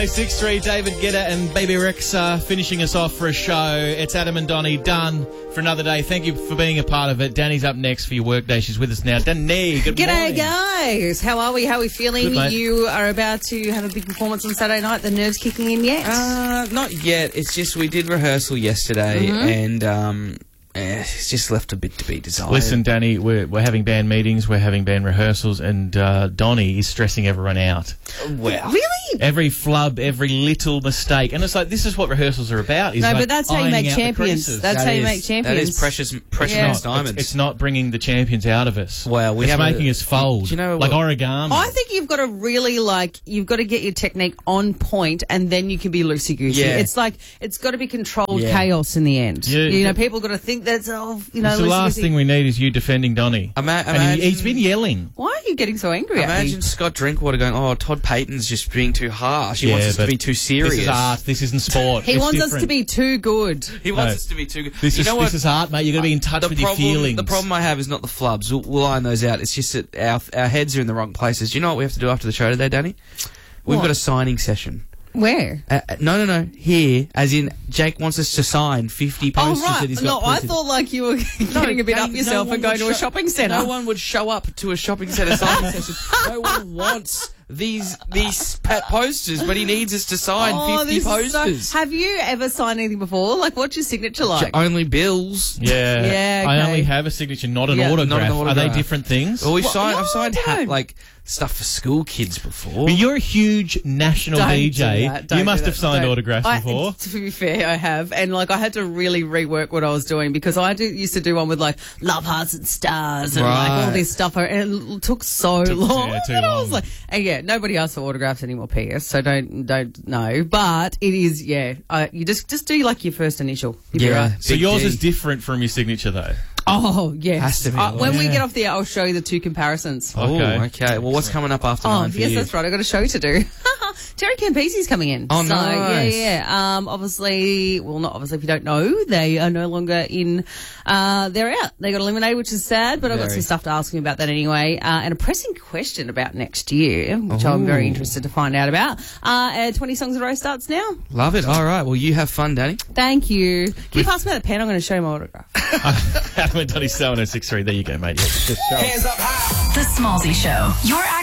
1063, David Guetta and Baby Rex finishing us off for a show. It's Adam and Donnie done for another day. Thank you for being a part of it. Danny's up next for your workday. She's with us now. Danny, good morning. G'day, guys. How are we? How are we feeling? Good, mate. You are about to have a big performance on Saturday night. The nerves kicking in yet? Not yet. It's just we did rehearsal yesterday and it's just left a bit to be desired. Listen, Danny, we're having band meetings, we're having band rehearsals, and Donnie is stressing everyone out. Well, Really? Every flub, every little mistake. And it's like, this is what rehearsals are about. Is No, like but that's how you ironing make out the champions. creases. That's how you make champions. that is precious Yeah. diamonds. It's not bringing the champions out of us. Well, we it's have making us fold. Do you know like what- origami. I think you've got to really, you've got to get your technique on point and then you can be loosey-goosey. Yeah. It's like, it's got to be controlled Yeah. chaos in the end. Yeah. You know, people got to think that's, It's the last thing we need is you defending Donnie. And he's been yelling. Why are you getting so angry at me? Imagine Scott Drinkwater going, "Oh, Todd Payton's just being too harsh. He wants us to but be too serious. This is art. This isn't sport. He It's wants us different. to be too good. He wants No. us to be too good. This You is know what? this is art, mate. You've got to be in touch with your feelings. The problem I have is not the flubs. We'll iron those out. It's just that our heads are in the wrong places. Do you know what we have to do after the show today, Danny? We've What? got a signing session. Where? No. Here, as in Jake wants us to sign 50 posters Oh, right. that he's No, got I printed. thought like you were getting a bit up yourself and going to a shopping centre. No one would show up to a shopping centre signing session. No one wants these posters, but he needs us to sign 50 this is posters. have you ever signed anything before? Like, what's your signature like? Only bills. Yeah. Yeah, I okay. only have a signature, not an Yeah. autograph. Not an Are they autograph. different things? Well, I've no, signed no. stuff for school kids before. Well, you're a huge national Don't DJ. do that. Don't You must do have that. signed Don't. autographs before. To be fair, I have. And, I had to really rework what I was doing because I used to do one with, love, hearts and stars and, all Right. this stuff. And it took so long. yeah, too And I long. was like, and yeah, nobody asks for autographs anymore, PS, so don't know. But it is, you just do, your first initial. You'll be right. So Big yours D. is different from your signature, though. Oh, yes. Has to be. When we Yeah. get off the air, I'll show you the two comparisons. Okay. Well, what's coming up after Oh, 9 for yes, you? that's right. I've got a show to do. Terry Campisi's coming in. Oh, so, nice. Yeah. Obviously, well, not obviously, if you don't know, they are no longer in, they're out. They got eliminated, which is sad, but I've got Very. some stuff to ask him about that anyway. And a pressing question about next year, which I'm very interested to find out about. 20 Songs in a Row starts now. Love it. All right. Well, you have fun, Danny. Thank you. Can you pass me that pen? I'm going to show you my autograph. Adam and Donnie 1063. There you go, mate. Yeah, just show. The Smallsy Show. Your